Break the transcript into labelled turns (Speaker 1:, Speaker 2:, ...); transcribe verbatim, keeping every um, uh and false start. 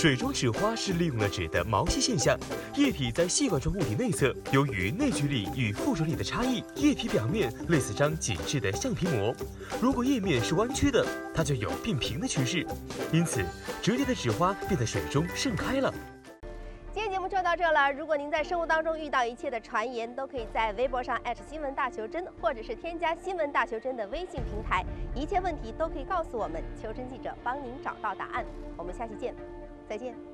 Speaker 1: 水中纸花是利用了纸的毛细现象，液体在细管状物体内侧，由于内聚力与附着力的差异，液体表面类似张紧致的橡皮膜。如果液面是弯曲的，它就有变平的趋势，因此折叠的纸花便在水中盛开了。
Speaker 2: 今天节目就到这了。如果您在生活当中遇到一切的传言，都可以在微博上艾特新闻大求真，或者是添加新闻大求真的微信平台，一切问题都可以告诉我们，求真记者帮您找到答案。我们下期见，再见。